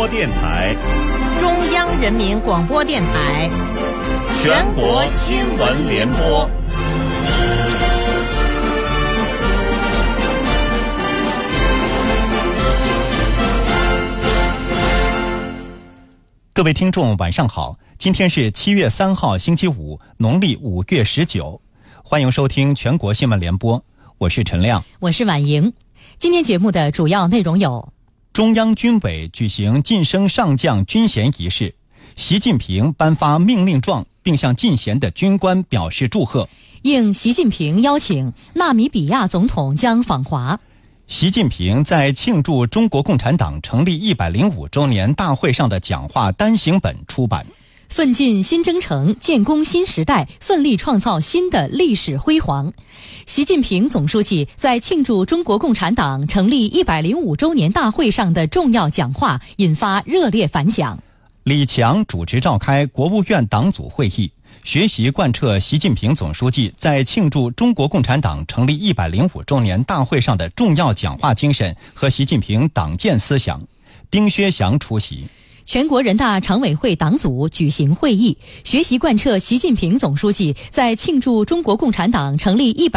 电台、 中央人民广播电台、 全国新闻联播。 各位听众晚上好，今天是7月3号星期五，农历5月19，欢迎收听全国新闻联播，我是陈亮， 我是婉莹。今天节目的主要内容有： 中央军委举行晋升上将军衔仪式，习近平颁发命令状，并向进衔的军官表示祝贺。 应习近平邀请，纳米比亚总统将访华。 习近平在庆祝中国共产党成立105周年大会上的讲话单行本出版。 奋进新征程，建功新时代，奋力创造新的历史辉煌。习近平总书记在庆祝中国共产党成立105周年大会上的重要讲话引发热烈反响。 李强主持召开国务院党组会议，学习贯彻习近平总书记在庆祝中国共产党成立105周年大会上的重要讲话精神和习近平党建思想。丁薛祥出席。 全国人大常委会党组举行会议，学习贯彻习近平总书记在庆祝中国共产党成立